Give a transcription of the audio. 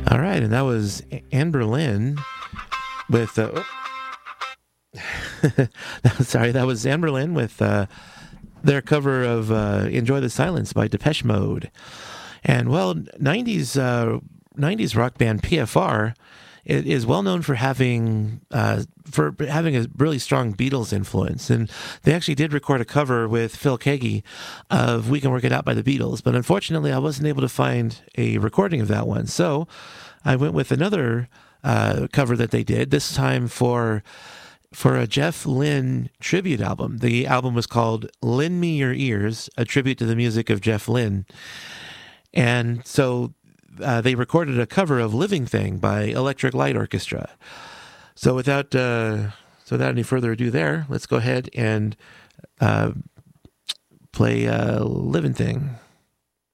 All right, and that was Anne Boleyn with. Sorry, that was Anne Boleyn with their cover of "Enjoy the Silence" by Depeche Mode. And well, '90s rock band PFR is well known for having a really strong Beatles influence, and they actually did record a cover with Phil Keaggy of "We Can Work It Out" by the Beatles. But unfortunately, I wasn't able to find a recording of that one, so I went with another cover that they did. This time for a Jeff Lynne tribute album. The album was called "Lend Me Your Ears," a tribute to the music of Jeff Lynne. And so they recorded a cover of "Living Thing" by Electric Light Orchestra. So without any further ado there, let's go ahead and play "Living Thing."